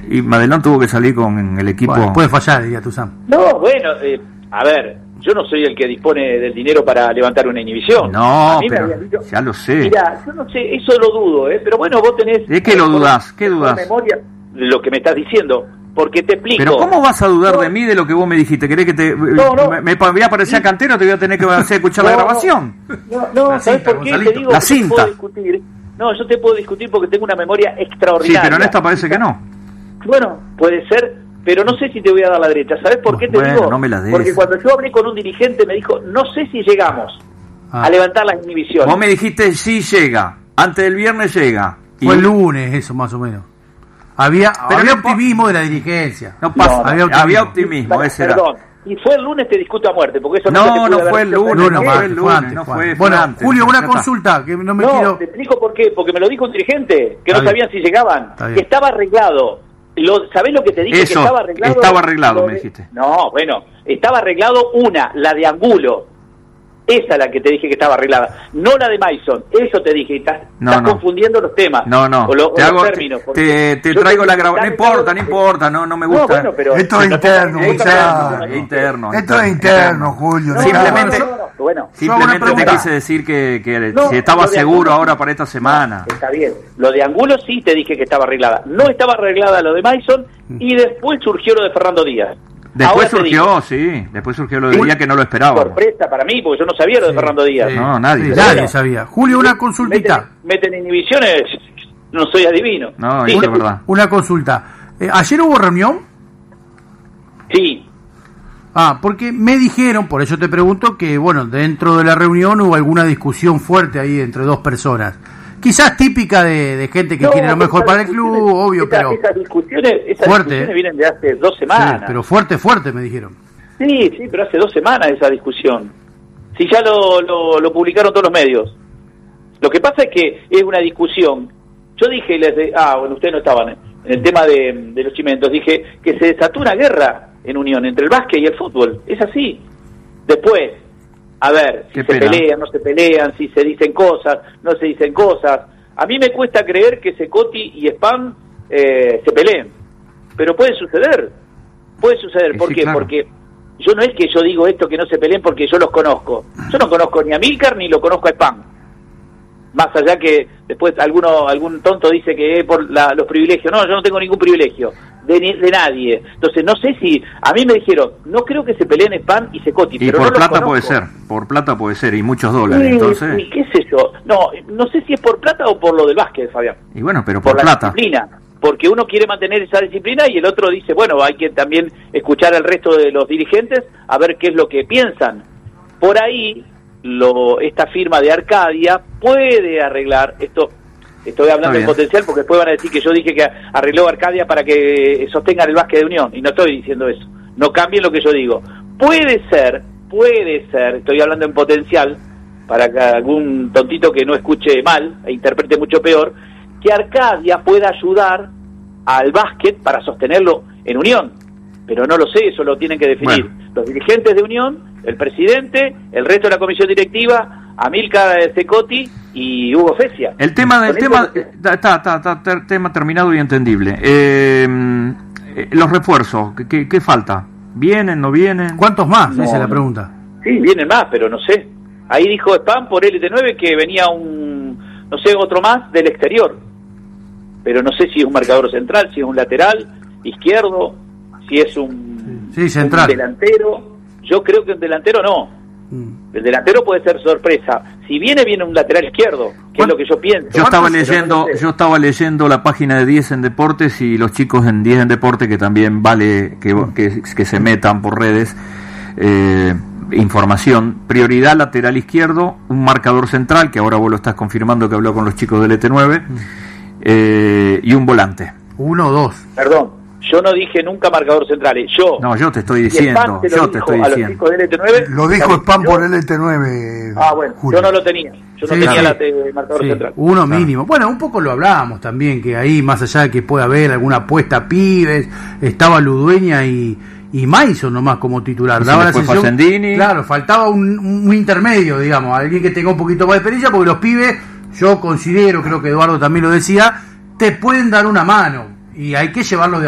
Y Madelón tuvo que salir con el equipo. Bueno, puede fallar, diría Tuzán. No, bueno, a ver, yo no soy el que dispone del dinero para levantar una inhibición. No, pero ya lo sé. Mira, yo no sé, eso lo dudo, pero bueno, vos tenés... ¿De qué lo dudás? ¿Qué dudás? Memoria de lo que me estás diciendo, porque te explico. Pero ¿cómo vas a dudar de mí de lo que vos me dijiste? ¿Querés que te... me voy a aparecer Cantero, te voy a tener que hacer escuchar la grabación? No, ¿sabés por qué te digo? La cinta. Yo te puedo discutir porque tengo una memoria extraordinaria. Sí, pero en esta parece que no. Bueno, puede ser, pero no sé si te voy a dar la derecha. ¿Sabés por qué te digo? No me la des. Porque cuando yo hablé con un dirigente me dijo, no sé si llegamos a levantar las inhibiciones. Vos me dijiste, sí llega, antes del viernes llega. Fue el lunes eso, más o menos. Había optimismo de la dirigencia. Había optimismo, ese era. Perdón. Y fue el lunes, te discuto a muerte, porque eso no fue el lunes, no fue. Bueno, Julio, una consulta que no me quiero... te explico por qué, porque me lo dijo un dirigente, que no sabían si llegaban, que estaba arreglado. ¿Sabés lo que te dije? Que estaba arreglado. Estaba arreglado, me dijiste. No, bueno, estaba arreglado la de Angulo. Esa es la que te dije que estaba arreglada, no la de Mason. Eso te dije, estás confundiendo los temas. No. Los términos. Te traigo la grabación. No importa, no me gusta. Bueno, pero esto es interno, Esto es interno, Julio. Simplemente te quise decir que si estaba seguro ahora para esta semana. Está bien. Lo de Angulo sí te dije que estaba arreglada. No estaba arreglada lo de Mason y después surgió lo de Fernando Díaz. Después surgió lo de Díaz que no lo esperaba. Sorpresa para mí, porque yo no sabía lo de Fernando Díaz. No, nadie sabía. Julio, una consultita. Meten inhibiciones, no soy adivino. No, eso es verdad. Una consulta. ¿Ayer hubo reunión? Sí. Porque me dijeron, por eso te pregunto, que bueno, dentro de la reunión hubo alguna discusión fuerte ahí entre dos personas. Quizás típica de gente que quiere lo mejor para el club, obvio, pero... Esas discusiones vienen de hace 2 semanas. Sí, pero fuerte me dijeron. Sí, pero hace 2 semanas esa discusión. Si ya lo publicaron todos los medios. Lo que pasa es que es una discusión. Yo dije, ustedes no estaban en el tema de los chimentos, dije que se desató una guerra en Unión entre el básquet y el fútbol. Es así. Después... A ver, si se pelean, no se pelean, si se dicen cosas, no se dicen cosas. A mí me cuesta creer que Secotti y Spam se peleen. Pero puede suceder. ¿Por qué? Claro. Porque yo no es que yo digo esto que no se peleen porque yo los conozco. Yo no conozco ni a Milcar ni lo conozco a Spam. Más allá que después algún tonto dice que es por los privilegios. No, yo no tengo ningún privilegio. De nadie. Entonces no sé si a mí me dijeron, no creo que se peleen Spam y Secotti, y pero por plata puede ser y muchos dólares. Entonces y qué sé yo, no sé si es por plata o por lo del básquet, Fabián. Y bueno, pero por la plata, disciplina, porque uno quiere mantener esa disciplina y el otro dice, bueno, hay que también escuchar al resto de los dirigentes a ver qué es lo que piensan. Por ahí esta firma de Arcadia puede arreglar esto. Estoy hablando en potencial porque después van a decir que yo dije que arregló Arcadia para que sostengan el básquet de Unión, y no estoy diciendo eso. No cambien lo que yo digo. Puede ser, estoy hablando en potencial, para que algún tontito que no escuche mal e interprete mucho peor, que Arcadia pueda ayudar al básquet para sostenerlo en Unión. Pero no lo sé, eso lo tienen que definir los dirigentes de Unión, el presidente, el resto de la comisión directiva, Amilcar Secotti y Hugo Fesia. El tema está tema terminado y entendible. Los refuerzos, ¿qué falta? ¿Vienen, no vienen? ¿Cuántos más? Esa es la pregunta. Sí, vienen más, pero no sé. Ahí dijo Spam por LT9 que venía otro más del exterior. Pero no sé si es un marcador central, si es un lateral izquierdo, si es un delantero. Yo creo que un delantero no. El delantero puede ser sorpresa. Si viene un lateral izquierdo, que es lo que yo pienso. Yo estaba leyendo la página de 10 en Deportes y los chicos en 10 en Deportes, que también vale que se metan por redes, información, prioridad lateral izquierdo, un marcador central, que ahora vos lo estás confirmando que habló con los chicos del ET9, y un volante. 1 o 2. Perdón. Yo no dije nunca marcador centrales. Yo te estoy diciendo. A los chicos del LT9. Lo dijo Spam por LT9. Bueno, Julio. Yo no lo tenía. Yo no tenía el marcador central. Uno mínimo. Bueno, un poco lo hablábamos también, que ahí, más allá de que pueda haber alguna apuesta a pibes, estaba Ludueña y Mason nomás como titular. Daba la sensación, claro, faltaba un intermedio, digamos, alguien que tenga un poquito más de experiencia, porque los pibes, yo considero, creo que Eduardo también lo decía, te pueden dar una mano y hay que llevarlo de